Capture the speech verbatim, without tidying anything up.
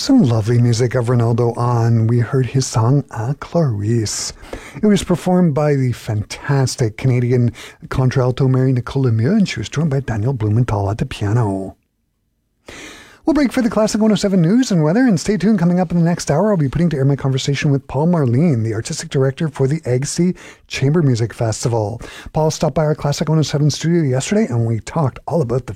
Some lovely music of Ronaldo on. We heard his song A Clarice. It was performed by the fantastic Canadian contralto Marie-Nicole Lemieux, and she was joined by Daniel Blumenthal at the piano. We'll break for the Classic one oh seven news and weather, and stay tuned. Coming up in the next hour, I'll be putting to air my conversation with Paul Marlene, the artistic director for the Eggsy Chamber Music Festival. Paul stopped by our Classic one oh seven studio yesterday, and we talked all about the